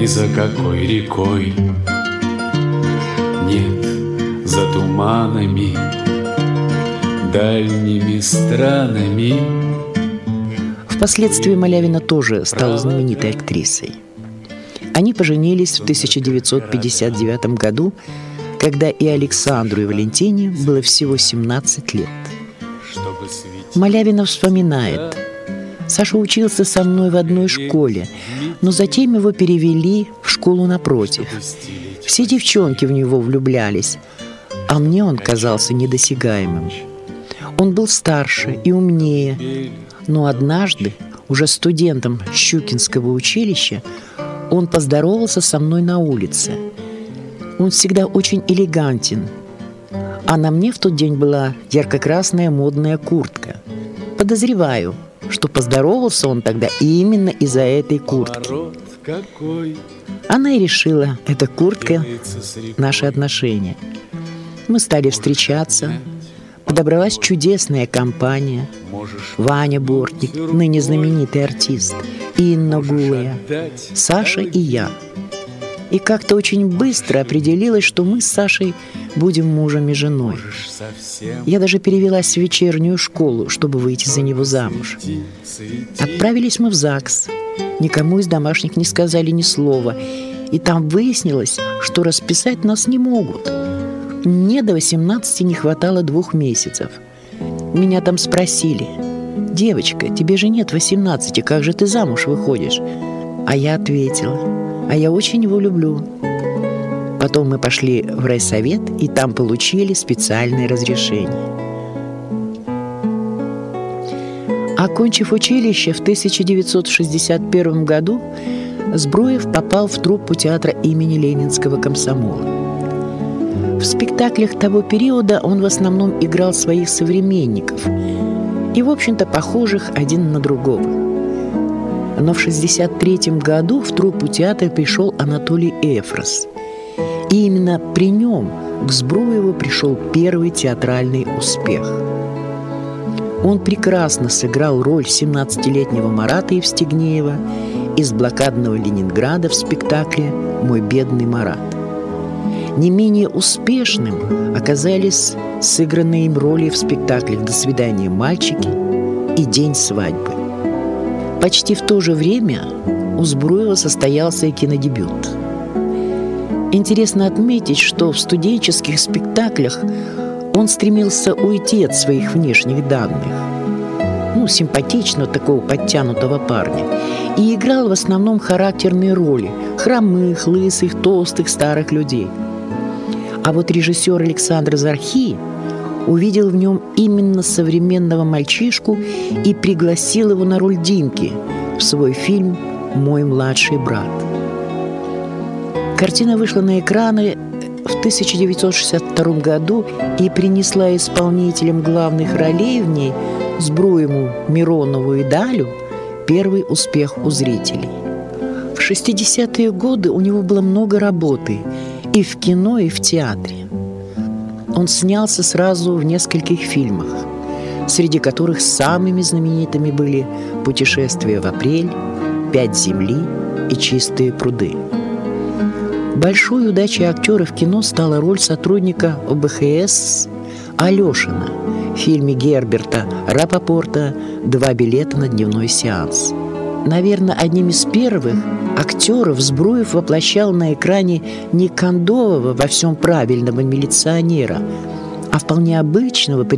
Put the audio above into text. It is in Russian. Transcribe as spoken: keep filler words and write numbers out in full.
ни за какой рекой. Нет, за туманами, дальними странами. Впоследствии Малявина тоже стала знаменитой актрисой. Они поженились в тысяча девятьсот пятьдесят девятом году, когда и Александру, и Валентине было всего семнадцать лет. Малявина вспоминает: «Саша учился со мной в одной школе, но затем его перевели в школу напротив. Все девчонки в него влюблялись, а мне он казался недосягаемым. Он был старше и умнее, но однажды, уже студентом Щукинского училища, он поздоровался со мной на улице. Он всегда очень элегантен, а на мне в тот день была ярко-красная модная куртка. Подозреваю, что поздоровался он тогда именно из-за этой куртки. Она и решила, эта куртка — наши отношения. Мы стали встречаться, подобралась чудесная компания. Ваня Бортник, ныне знаменитый артист, Инна Гулая, Саша и я. И как-то очень быстро определилось, что мы с Сашей будем мужем и женой. Я даже перевелась в вечернюю школу, чтобы выйти за него замуж. Отправились мы в ЗАГС. Никому из домашних не сказали ни слова. И там выяснилось, что расписать нас не могут. Мне до восемнадцати не хватало двух месяцев. Меня там спросили: «Девочка, тебе же нет восемнадцати, как же ты замуж выходишь?» А я ответила: «А я очень его люблю». Потом мы пошли в райсовет, и там получили специальное разрешение. Окончив училище в тысяча девятьсот шестьдесят первом году, Збруев попал в труппу театра имени Ленинского комсомола. В спектаклях того периода он в основном играл своих современников и, в общем-то, похожих один на другого. Но в шестьдесят третьем году в труппу театра пришел Анатолий Эфрос. И именно при нем к Збруеву пришел первый театральный успех. Он прекрасно сыграл роль семнадцатилетнего Марата Евстигнеева из блокадного Ленинграда в спектакле «Мой бедный Марат». Не менее успешным оказались сыгранные им роли в спектаклях «До свидания, мальчики» и «День свадьбы». Почти в то же время у Збруева состоялся и кинодебют. Интересно отметить, что в студенческих спектаклях он стремился уйти от своих внешних данных, ну, симпатичного такого подтянутого парня, и играл в основном характерные роли хромых, лысых, толстых, старых людей. А вот режиссер Александр Зархи увидел в нем именно современного мальчишку и пригласил его на роль Димки в свой фильм «Мой младший брат». Картина вышла на экраны в тысяча девятьсот шестьдесят втором году и принесла исполнителям главных ролей в ней, Збруеву, Миронову и Далю, первый успех у зрителей. В шестидесятые годы у него было много работы и в кино, и в театре. Он снялся сразу в нескольких фильмах, среди которых самыми знаменитыми были «Путешествие в апрель», «Пять земли» и «Чистые пруды». Большой удачей актера в кино стала роль сотрудника О Бэ Хэ Эс Алешина в фильме Герберта Рапопорта «Два билета на дневной сеанс». Наверное, одним из первых актеров Збруев воплощал на экране не кондового во всем правильного милиционера, а вполне обычного